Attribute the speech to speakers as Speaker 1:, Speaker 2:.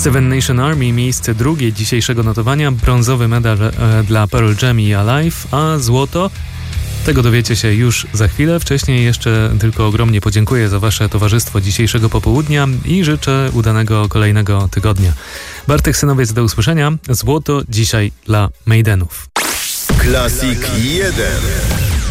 Speaker 1: Seven Nation Army, miejsce drugie dzisiejszego notowania, brązowy medal dla Pearl Jam i Alive, a złoto, tego dowiecie się już za chwilę. Wcześniej jeszcze tylko ogromnie podziękuję za wasze towarzystwo dzisiejszego popołudnia i życzę udanego kolejnego tygodnia. Bartek Synowiec, do usłyszenia. Złoto dzisiaj dla Maidenów.
Speaker 2: Classic 1.